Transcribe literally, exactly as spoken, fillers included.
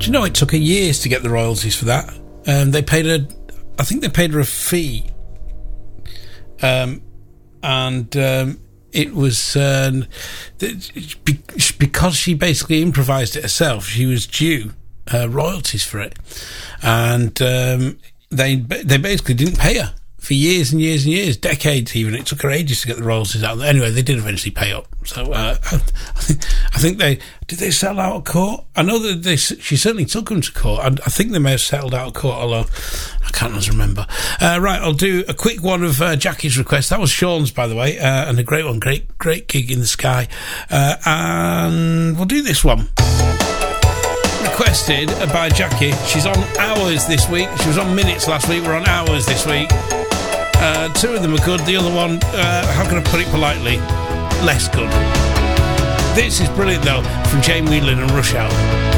you know it took her years to get the royalties for that? Um, they paid her, I think they paid her a fee. Um, and um, it was uh, because she basically improvised it herself. She was due uh, royalties for it, and um, they they basically didn't pay her for years and years and years, decades even. It took her ages to get the royalties out. Anyway, they did eventually pay up. So uh, I, think, I think they did. They settle out of court. I know that they. She certainly took them to court, and I think they may have settled out of court. Although I can't always remember. Uh, right, I'll do a quick one of uh, Jackie's requests. That was Sean's, by the way, uh, and a great one. Great, great gig in the sky. Uh, and we'll do this one. Requested by Jackie. She's on hours this week. She was on minutes last week. We're on hours this week. Uh, two of them are good. The other one, uh, how can I put it politely? Less good. This is brilliant, though, from Jane Whelan and Rush Hour.